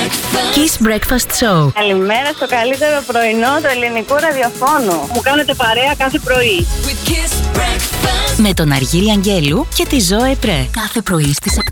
Kiss Breakfast Show. Καλημέρα στο καλύτερο πρωινό του ελληνικού ραδιοφώνου. Μου κάνετε παρέα κάθε πρωί. Με τον Αργύρι Αγγέλου και τη Ζωέ Πρέ. Κάθε πρωί στις